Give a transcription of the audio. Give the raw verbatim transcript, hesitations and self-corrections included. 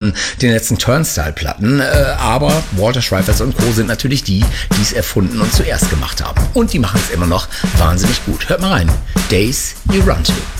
von den letzten Turnstile-Platten. Äh, aber Walter Schreifers und Co. sind natürlich die, die es erfunden und zuerst gemacht haben. Und die machen es immer noch wahnsinnig gut. Hört mal rein. Days You Run To.